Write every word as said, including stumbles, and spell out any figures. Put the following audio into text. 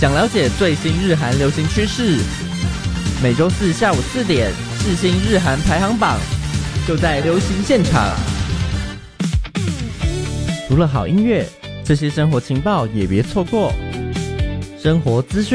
想了解最新日韩流行趋势，每周四下午四点，世新日韩排行榜就在流行现场。除了好音乐，这些生活情报也别错过。生活资讯